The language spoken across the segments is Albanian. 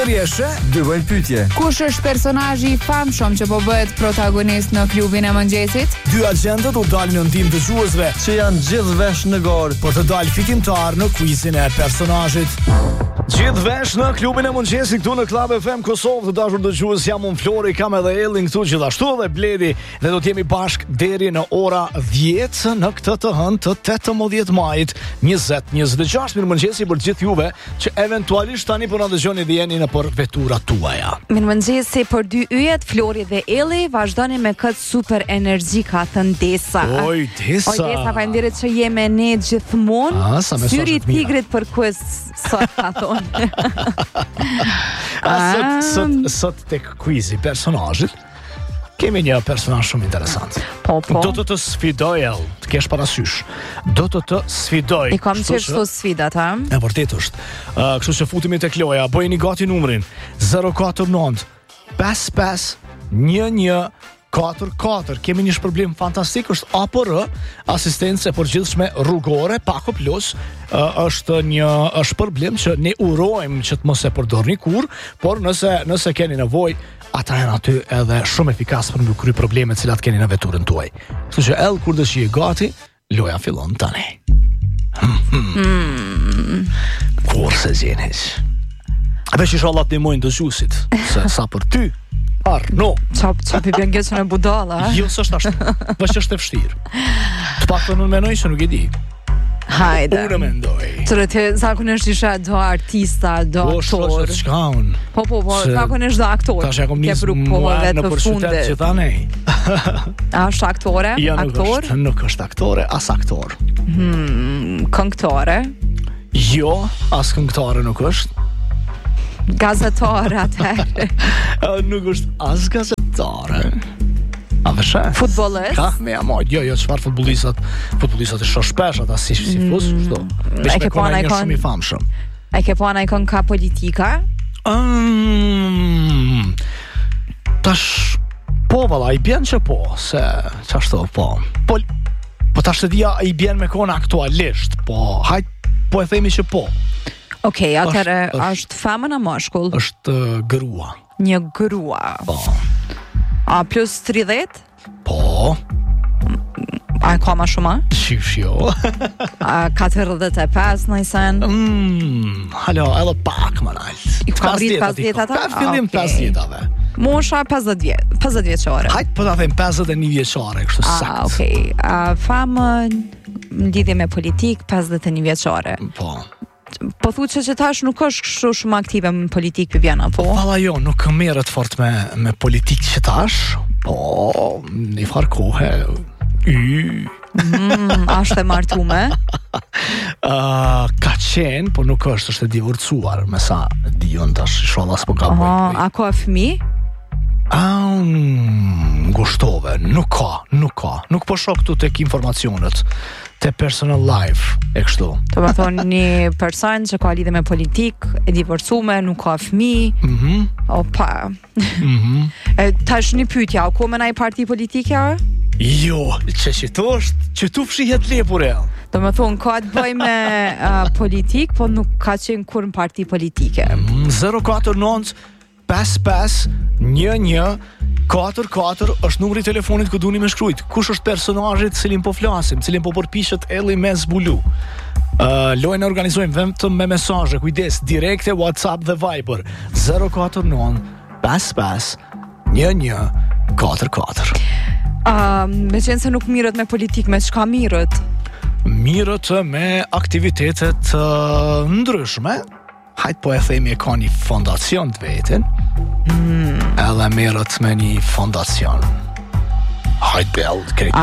Përshëndetje. Dëvoj pyetje. Kush është personazhi i famshëm që po bëhet protagonist në klubin e mëngjesit? Dy agjentët u dalin në ndihmë dëgjuesve Që janë gjithë vesh në gorë. për të dalë fitimtar në quizin e personazhit. Gjithë vesh në klubin e mëngjesit këtu në Club FM Kosovë, të dashur dëgjues, jam unë Flori, kam edhe Ellin këtu gjithashtu dhe Bledi, dhe do të jemi bashk deri në ora 10 në këtë të hënë të 18 majit 2026. Mirëmëngjesi për gjithë juve që eventualisht tani po na dëgjoni dhe jeni në për veturat tuaja. Mirëmëngjesi për dy yjet, Flori dhe Elli, vazhdoni me këtë super energjika të ndesa. Oj, Desa. Faleminderit që jemi ne gjithmonë. Sa mesazhe Syri i të mira. tigrit për quiz sot ka thonë. Sot tek quizi personazhit kemi një personazh shumë interesant. Po. Do të sfidoj, të kesh parasysh. Do të sfidoj. I kam Kështu qenë çdo sfidat, ha? E vërtet është. Kështu që futemi tek loja, bëjeni gati numrin 049 55 11 44. Kemi një shpërblim fantastik, është APR, asistencë e përgjithshme rrugore, pako plus, është një shpërblim që ne urojmë që të mos e përdorni kur, por nëse keni nevojë, ata janë aty edhe shumë efikas për me kry problemet cilat keni në veturën tuaj. Kështu që kur dësh je gati, loja fillon tani. Kur se zjenis. Veç inshallah të ndihmojnë dëgjuesit, se sa për ty Arno. Çap i bën gjësën e budalla, ha? Jo, s'është ashtu. Veç është e vështirë. Të paktën unë mendoj se nuk e di. Hajde. Unë mendoj. Të zakonisht isha do artista, do aktor. Po, çka unë? Po, Se- zakonisht do aktor. Tash e kom Ke nisë grupove në të përqytet që fundit. tani. A është aktore? Ja, Aktor? nuk është aktore, as aktor. Këngëtare? Jo, as këngëtare nuk është. Gazetare atëherë. Nuk është as gazetare. A vëshë? Futbollist? Ka, me amoj, jo, çfarë futbollistat e shoh shpesh ata si fus, kështu. e ke pa një ikon- shumë i famshëm. E ke pa në ikon ka politika? Tash po valla, i bjen që po, se çashtu po. Po tash të dia i bjen me kona aktualisht, po hajt po e themi që po. Okej, atëherë është- është femën a mashkull? Është grua. Një grua. Po. A plus 30? Po. A ka ma shumë? Shish jo. A 45 në sen? Halo, edhe pak më nalt. I ka rrit 50 ata? Ka fillim Okej. 50-ave. Mosha 50 vjeçare. Hajt po ta them 51 vjeçare, kështu sakt. Okej. Femën në lidhje me politik 51 vjeçare. Po. Po thuçe që tash nuk është kështu shumë aktive në politik Viviana, po? Valla jo, nuk merret fort me politikë që tash, po një farë kohe. Ashtë e martume? Ka qenë, po nuk është e divorcuar, me sa dijon tash, inshallah s'po ka bëjë. A ka fëmijë? Ngushtove, nuk ka. Nuk po shoh këtu tek informacionet, te personal life, e kështu. Të më thonë një person që ka lidhe me politik, e divorcume, nuk ka fëmijë. Opa. Tash një pyetja, a ka me ndaj parti politike? Jo, që tu fshihet lepur e. Do më thonë, ka të bëj me politik, po nuk ka qenë kur në parti politike. 049 55 11 44 është numri i telefonit ku duni me shkrujt. Kush është personazhi të cilin po flasim, cilin po përpiqet Elli me zbulu. Lojën e organizojmë vetëm me mesazhe, kujdes, direkte WhatsApp dhe Viber 049 55 11 44. Me qenë se nuk mirët me politik, me çka mirët? Mirët me aktivitetet ndryshme. Hajt po e themi e ka një fondacion të vetin. Edhe merret me një fondacion. Hajt bell,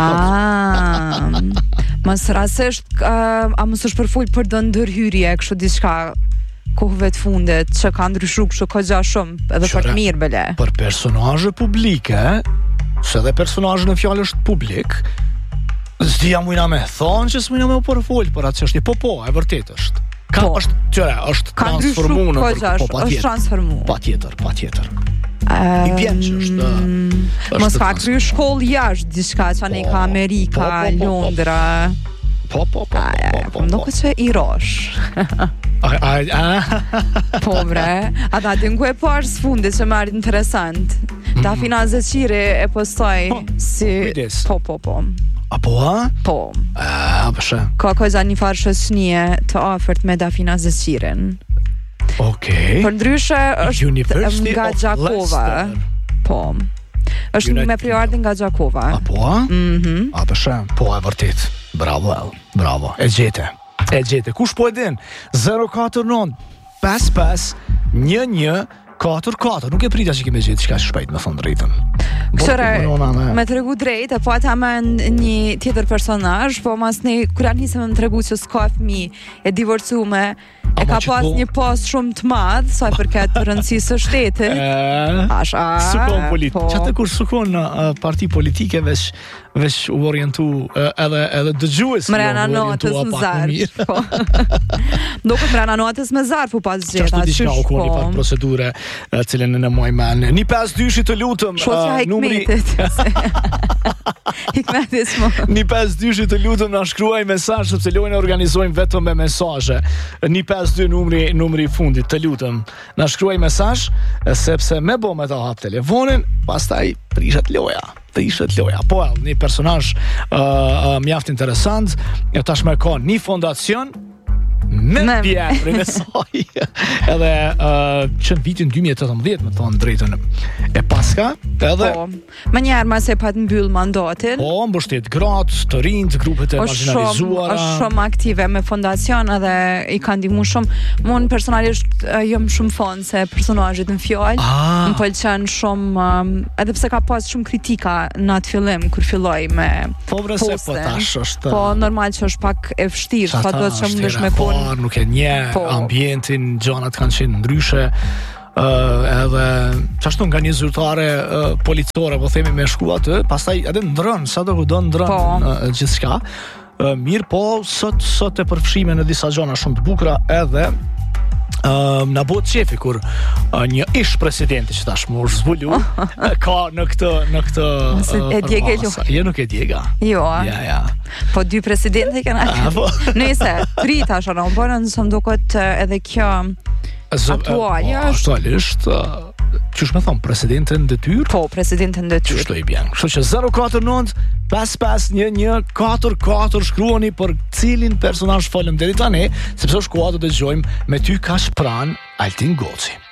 Mos rasisht, a mos është përfull për do ndërhyrje, kështu diçka kohëve të fundit, që ka ndryshu kështu ka gja shumë, edhe për të mirë bele. Për personazhe publike, se dhe personazhi në fjalë është publik, s'dia mujna me thonë që s'mujna me u përfull për atë çështje. Po, e vërtet është. Është transformuar në është transformuar. Patjetër. I bjen që është mos ka kryer shkollë jashtë diçka që ne ka Amerika, Londra. Po. Më duket se i rosh. Po bre, ata din ku e parë sfundi që më ardhi interesant. Dafina Zeqiri e postoj si kujdes. po. Apo a? Po. Përshë. Ka koza një farë shoqënie të afërt me Dafina Zeqirin. Okej. Për ndryshe është University nga of Gjakova. Leicester. Po. Është me priordi nga Gjakova. Apo a? A përshë. Po e vërtet. Bravo. E gjete. Kush po e din? 049 55 11 44. Nuk e prita që kemi gjetë çka shpejt me thon drejtën. Kësore, me të regu drejt, e po ata me një tjetër personazh, po mas ne kur janë nisëm më të regu që s'ka fëmi, e divorcume, e ka pas një post shumë të madh, sa i përket rëndësisë së shtetit. Sukon politik. Çatë kur sukon parti politike veç u orientu edhe dëgjues. Mrena notës më zarf. Po. Duket mrena notës më zarf u pas gjeta. Çfarë diçka u koni pa procedure, cilën në muaj më. 152 të lutem. Numri Hikmetis mo. 152 të lutem na shkruaj mesazh sepse lojën e organizojmë vetëm me mesazhe. 152 numri i fundit, të lutem. Na shkruaj mesazh sepse me me ta hap telefonin, pastaj prishet loja. Po, një personazh mjaft interesant, tashmë ka një fondacion me pjetrin e saj. Edhe që në vitin 2018, me thonë drejtën, e paska edhe më njerë mas e pat mbyll mandatin. Po, mbështet gratë, të rinjt, grupet e marginalizuara. Është shumë aktive me fondacion edhe i ka ndihmu shumë. Unë personalisht jam shumë fan se personazhit në fjalë. Më pëlqen shumë, edhe pse ka pas shumë kritika në atë fillim kur filloi me postën. Po tash është. Po normal që është pak e vështirë, sa do të mundesh me nuk e nje ambientin, gjanat kanë qenë ndryshe, edhe qashtu nga një zyrtare policore, po themi me shku atë, pastaj edhe ndrën, sa do ndrën gjithçka. Mirë, po sot e përfshime në disa gjana shumë të bukura, edhe na bëhet qefi kur një ish presidenti që tash më është zbulu ka në këtë e djege jo. Jo, nuk e djega. Jo. Ja. Po dy presidente kanë. Nëse trita shonë, po nëse më duket edhe kjo aktualisht qysh me thon presidenten detyrë? Po, presidenten detyrë. Ç'është i bjen. Kështu që 049 5511 44 shkruani për cilin personazh folëm deri tani, sepse është koha të dëgjojmë me ty kaq pranë Altin Goci.